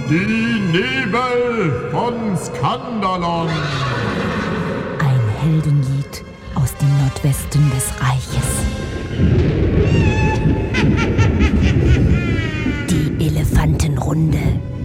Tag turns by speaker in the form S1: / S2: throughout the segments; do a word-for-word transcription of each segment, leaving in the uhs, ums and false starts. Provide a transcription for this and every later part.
S1: Die Nebel von Skandalon.
S2: Ein Heldenlied aus dem Nordwesten des Reiches. Die Elefantenrunde.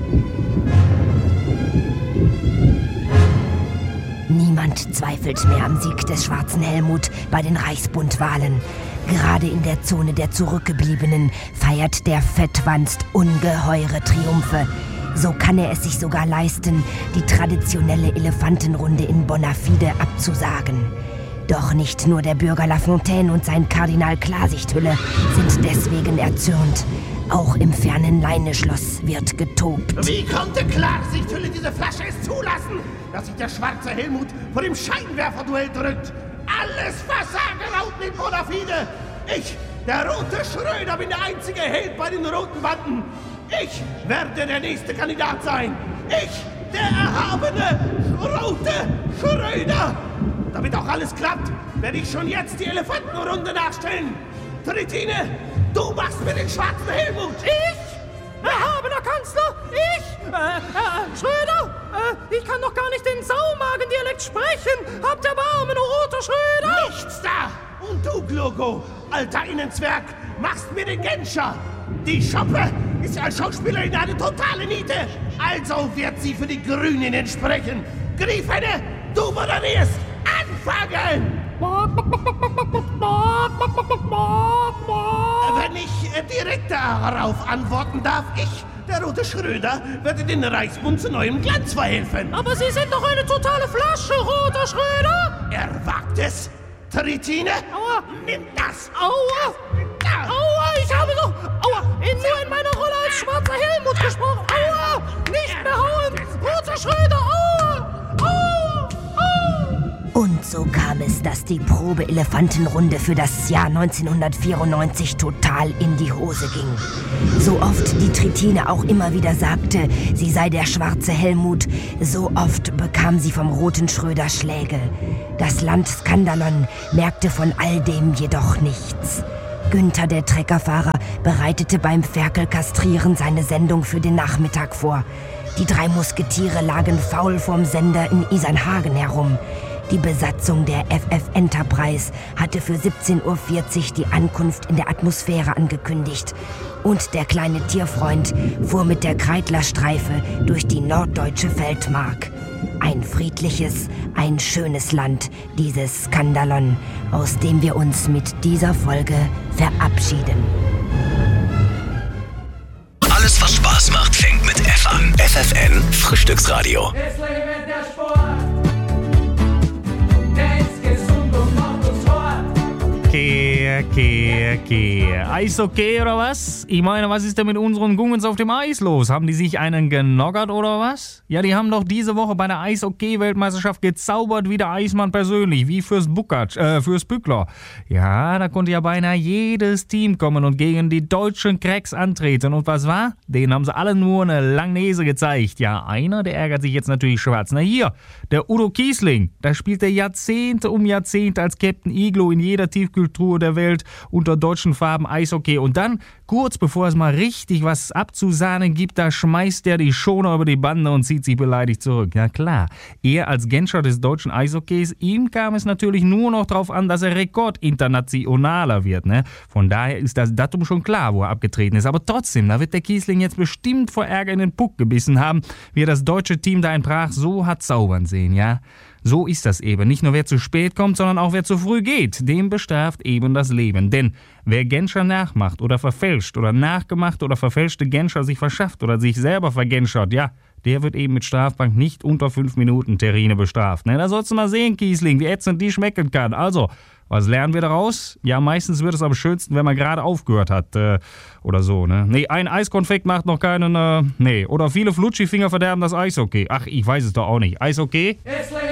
S2: Niemand zweifelt mehr am Sieg des schwarzen Helmut bei den Reichsbundwahlen. Gerade in der Zone der Zurückgebliebenen feiert der Fettwanst ungeheure Triumphe. So kann er es sich sogar leisten, die traditionelle Elefantenrunde in Bonafide abzusagen. Doch nicht nur der Bürger Lafontaine und sein Kardinal Klarsichthülle sind deswegen erzürnt. Auch im fernen Leineschloss wird getobt.
S3: Wie konnte Klarsichthülle diese Flasche es zulassen, dass sich der schwarze Helmut vor dem Scheinwerferduell drückt? Alles Versagerlauten in Bonafide! Ich, der rote Schröder, bin der einzige Held bei den roten Banden! Ich werde der nächste Kandidat sein! Ich, der erhabene, rote Schröder! Damit auch alles klappt, werde ich schon jetzt die Elefantenrunde nachstellen! Tritine, du machst mir den schwarzen Helmut!
S4: Ich? Erhabener Kanzler? Ich? Äh, äh, Schröder? Äh, ich kann doch gar nicht den Saumagendialekt sprechen! Habt Erbarmen, o roter Schröder!
S3: Nichts da! Und du, Glogo, alter Innenzwerg, machst mir den Genscher! Die Schoppe ist ja als Schauspielerin eine totale Niete! Also wird sie für die Grünen sprechen! Griefene, du moderierst! Anfangen! Wenn ich äh, direkt darauf antworten darf, ich, der rote Schröder, werde den Reichsbund zu neuem Glanz verhelfen.
S4: Aber Sie sind doch eine totale Flasche, roter Schröder!
S3: Er wagt es. Tritine,
S4: Aua!
S3: Nimm das!
S4: Aua!
S3: Da.
S4: Aua, ich habe doch... Aua! In, nur in meiner Rolle als schwarzer Helmut gesprochen! Aua! Nicht mehr hauen! Roter Schröder! Aua! Aua! Aua!
S2: Und so kam es, dass die Probe-Elefantenrunde für das Jahr neunzehnhundertvierundneunzig total in die Hose ging. So oft die Tritine auch immer wieder sagte, sie sei der schwarze Helmut, so oft bekam sie vom roten Schröder Schläge. Das Land Skandalon merkte von all dem jedoch nichts. Günther, der Treckerfahrer, bereitete beim Ferkelkastrieren seine Sendung für den Nachmittag vor. Die drei Musketiere lagen faul vorm Sender in Isernhagen herum. Die Besatzung der F F Enterprise hatte für siebzehn Uhr vierzig die Ankunft in der Atmosphäre angekündigt. Und der kleine Tierfreund fuhr mit der Kreidlerstreife durch die norddeutsche Feldmark. Ein friedliches, ein schönes Land, dieses Skandalon, aus dem wir uns mit dieser Folge verabschieden.
S5: Alles, was Spaß macht, fängt mit F an. F F N Frühstücksradio.
S6: Es lebt der Sport. Der ist gesund und macht uns hart.
S7: Okay, okay, okay. Eishockey oder was? Ich meine, was ist denn mit unseren Gungens auf dem Eis los? Haben die sich einen genoggert oder was? Ja, die haben doch diese Woche bei der Eishockey-Weltmeisterschaft gezaubert wie der Eismann persönlich, wie fürs Buckert, äh, fürs Bückler. Ja, da konnte ja beinahe jedes Team kommen und gegen die deutschen Cracks antreten. Und was war? Denen haben sie alle nur eine Langnese gezeigt. Ja, einer, der ärgert sich jetzt natürlich schwarz. Na hier, der Udo Kiesling, da spielt er Jahrzehnte um Jahrzehnte als Captain Iglo in jeder Tiefkühltruhe der Welt unter deutschen Farben Eishockey. Und dann, kurz bevor es mal richtig was abzusahnen gibt, da schmeißt er die Schoner über die Bande und zieht sich beleidigt zurück. Ja klar, er als Genscher des deutschen Eishockeys, ihm kam es natürlich nur noch darauf an, dass er rekordinternationaler wird. Ne? Von daher ist das Datum schon klar, wo er abgetreten ist. Aber trotzdem, da wird der Kiesling jetzt bestimmt vor Ärger in den Puck gebissen haben, wie er das deutsche Team da in Prag so hat zaubern sehen, ja. So ist das eben. Nicht nur wer zu spät kommt, sondern auch wer zu früh geht. Dem bestraft eben das Leben. Denn wer Genscher nachmacht oder verfälscht oder nachgemacht oder verfälschte Genscher sich verschafft oder sich selber vergenschert, ja, der wird eben mit Strafbank nicht unter fünf Minuten Terrine bestraft. Ne? Da sollst du mal sehen, Kiesling, wie ätzend die schmecken kann. Also, was lernen wir daraus? Ja, meistens wird es am schönsten, wenn man gerade aufgehört hat. Äh, oder so, ne? Nee, ein Eiskonfekt macht noch keinen, äh, nee. Oder viele Flutschi-Finger verderben das Eishockey. Ach, ich weiß es doch auch nicht. Eishockey?